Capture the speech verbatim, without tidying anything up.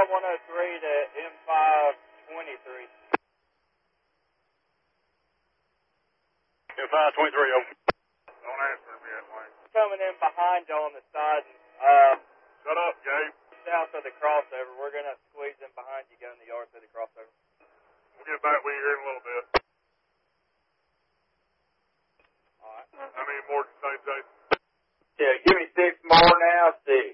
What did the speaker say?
one oh three to M five twenty-three. M five twenty-three, over. Don't answer me yet, Wayne. Coming in behind you on the side. Uh, Shut up, Gabe. South of the crossover. We're going to squeeze in behind you, go in the yard through the crossover. We'll get back with you here in a little bit. All right. How many more did you say, Jason? Yeah, give me six more now. Six.